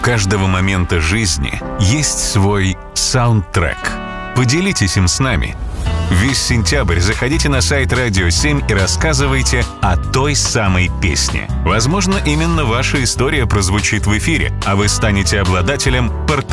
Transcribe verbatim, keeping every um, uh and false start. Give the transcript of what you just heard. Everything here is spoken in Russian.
каждого момента жизни есть свой саундтрек. Поделитесь им с нами. Весь сентябрь заходите на сайт Радио семь и рассказывайте о той самой песне. Возможно, именно ваша история прозвучит в эфире, а вы станете обладателем портативного